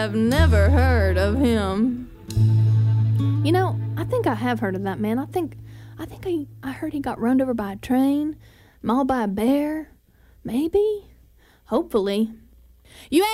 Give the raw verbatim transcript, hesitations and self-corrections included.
have never heard of him. You know, I think I have heard of that man. I think I think I, I heard he got run over by a train, mauled by a bear. Maybe? Hopefully. You